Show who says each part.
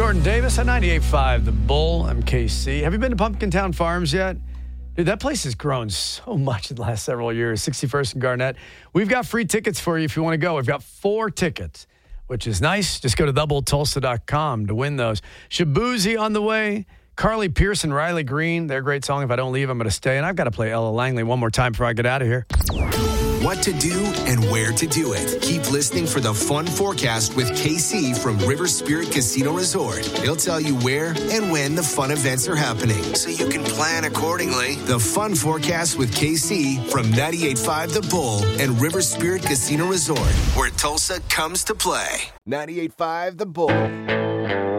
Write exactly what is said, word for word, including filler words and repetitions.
Speaker 1: Jordan Davis at ninety-eight point five, The Bull. I'm K C. Have you been to Pumpkin Town Farms yet? Dude, that place has grown so much in the last several years. sixty-first and Garnett. We've got free tickets for you if you want to go. We've got four tickets, which is nice. Just go to the bull tulsa dot com to win those. Shabuzi on the way. Carly Pearson, Riley Green. Their great song, If I Don't Leave, I'm Going to Stay. And I've got to play Ella Langley one more time before I get out of here.
Speaker 2: What to do and where to do it. Keep listening for the Fun Forecast with K C from River Spirit Casino Resort. He'll tell you where and when the fun events are happening, so you can plan accordingly. The Fun Forecast with K C from ninety-eight point five The Bull and River Spirit Casino Resort, where Tulsa comes to play. ninety-eight point five The Bull.